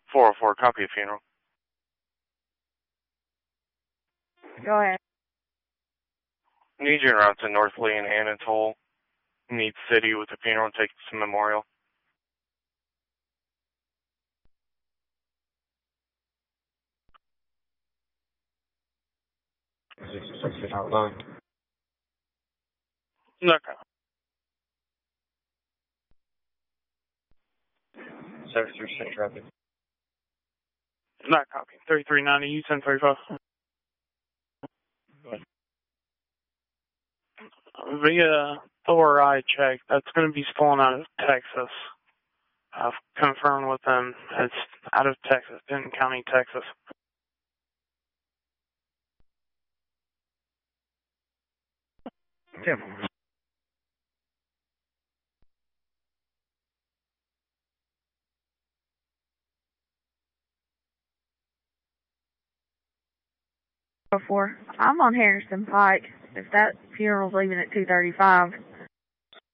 404, copy of funeral. Go ahead. Need you en route to North Lee and Anatole. Need city with the funeral, take it to memorial. Outline. Okay. 736 traffic. Not copy. 3390, you 1035. Go ahead. Via Thor I check, that's going to be stolen out of Texas. I've confirmed with them it's out of Texas, Denton County, Texas. Tim. I'm on Harrison Pike. If that funeral's leaving at 2:35,